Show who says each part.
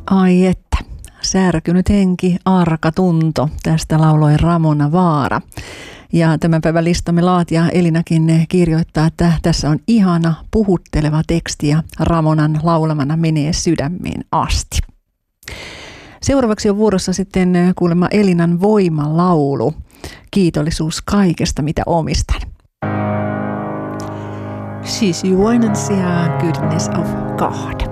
Speaker 1: Ai että, särkynyt henki, arka tunto. Tästä lauloi Ramona Vaara. Ja tämän päivän listamme laatija Elinakin kirjoittaa, että tässä on ihana, puhutteleva teksti ja Ramonan laulamana menee sydämeen asti. Seuraavaksi on vuorossa sitten kuulemma Elinan voimalaulu. Kiitollisuus kaikesta, mitä omistan. She's your goodness of God.